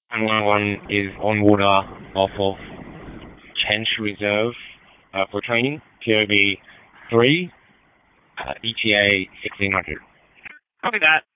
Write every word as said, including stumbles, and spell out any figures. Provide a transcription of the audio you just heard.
and one one is on water off of Chench Reserve uh, for training, P O B three, uh, E T A sixteen hundred. Copy that.